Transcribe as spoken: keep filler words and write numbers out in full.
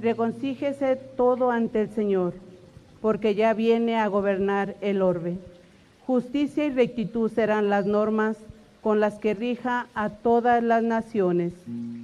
Reconcíjese todo ante el Señor, porque ya viene a gobernar el orbe. Justicia y rectitud serán las normas con las que rija a todas las naciones.